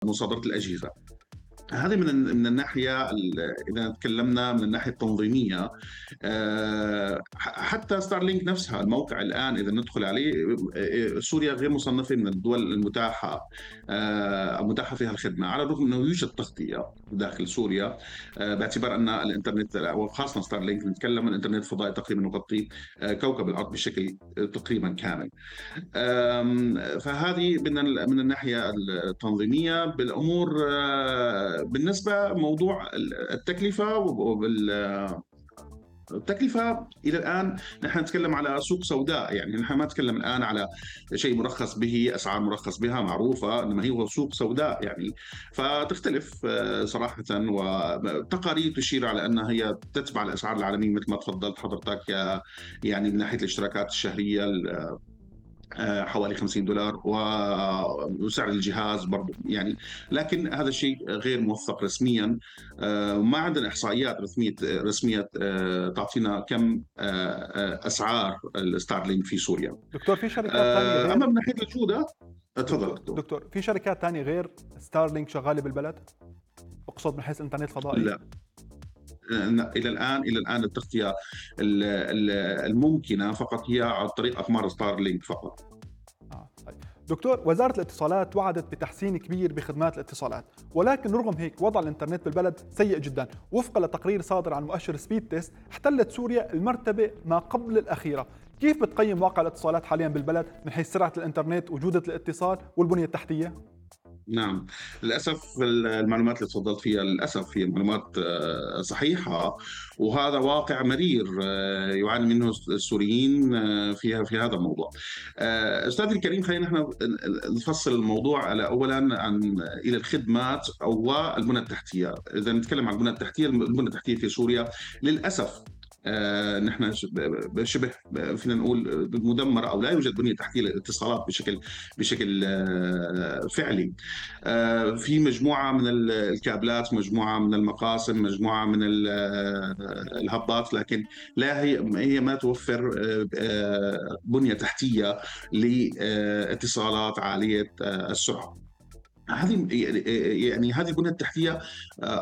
مصادرة الأجهزة. هذه من الناحية إذا تكلمنا من الناحية التنظيمية. حتى ستارلينك نفسها الموقع الآن إذا ندخل عليه، سوريا غير مصنفة من الدول المتاحة متاحة فيها الخدمة، على الرغم أنه يوجد تغطية داخل سوريا، باعتبار أن الإنترنت وخاصة ستارلينك نتكلم الإنترنت الفضائي تقريبا يغطي كوكب الأرض بشكل تقريبا كامل. فهذه من الناحية التنظيمية بالأمور. بالنسبة موضوع التكلفة التكلفة إلى الآن نحن نتكلم على سوق سوداء، يعني نحن ما نتكلم الآن على شيء مرخص به، أسعار مرخص بها معروفة، إنما هي سوق سوداء يعني. فتختلف صراحة، وتقارير تشير على أنها هي تتبع الأسعار العالمية مثل ما تفضلت حضرتك، يعني من ناحية الاشتراكات الشهرية حوالي $50 وسعر الجهاز برضو يعني. لكن هذا الشيء غير موثق رسميا. ما عندنا إحصائيات رسمية تعطينا كم أسعار الستارلينك في سوريا. دكتور في شركات ثانية أما غير من ناحية الجودة، تفضل دكتور. دكتور في شركات ثانية غير ستارلينك شغالة بالبلد؟ أقصد من حيث الإنترنت الفضائي. لا، إلى الآن التغطية الممكنة فقط هي عن طريق أقمار ستارلينك فقط. طيب. دكتور، وزارة الاتصالات وعدت بتحسين كبير بخدمات الاتصالات، ولكن رغم هيك وضع الإنترنت بالبلد سيء جدا. وفقا لتقرير صادر عن مؤشر سبيد تيست، احتلت سوريا المرتبة ما قبل الأخيرة. كيف بتقيم واقع الاتصالات حاليا بالبلد من حيث سرعة الإنترنت وجودة الاتصال والبنية التحتية؟ نعم، للأسف المعلومات اللي تفضلت فيها للأسف هي معلومات صحيحة، وهذا واقع مرير يعاني منه السوريين في هذا الموضوع. أستاذ الكريم، خلينا نحن نفصل الموضوع على أولا إلى الخدمات أو البنى التحتية. إذا نتكلم عن البنى التحتية في سوريا للأسف نحن شبه فينا نقول مدمرة، أو لا يوجد بنية تحتية للاتصالات بشكل فعلي. في مجموعة من الكابلات، مجموعة من المقاسم، مجموعة من الهبات، لكن لا هي ما توفر بنية تحتية لاتصالات عالية السرعة. هذه البنية التحتية